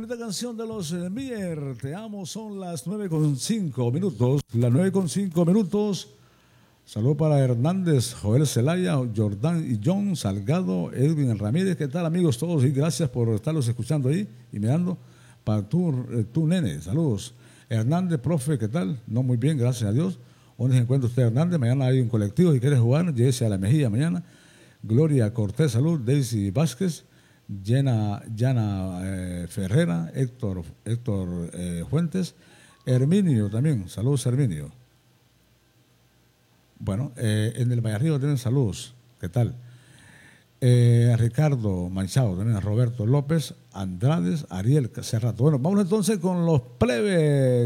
bonita canción de los Mier, Te amo, son las 9:05 minutos. Las 9:05 minutos. Saludos para Hernández, Joel Zelaya, Jordán y John Salgado, Edwin Ramírez. ¿Qué tal, amigos todos? Y gracias por estarlos escuchando ahí y mirando. Para tu nene, saludos. Hernández, profe, ¿qué tal? No, muy bien, gracias a Dios. ¿Dónde se encuentra usted, Hernández? Mañana hay un colectivo, si quieres jugar, lléguese a La Mejilla mañana. Gloria Cortés, salud. Daisy Vázquez, Yana Ferrera, Héctor Fuentes, Herminio también, saludos Herminio. Bueno, en el Vallarrío tienen saludos, ¿qué tal? A Ricardo Manchado, también a Roberto López, Andrades, Ariel Cerrato. Bueno, vamos entonces con los plebes.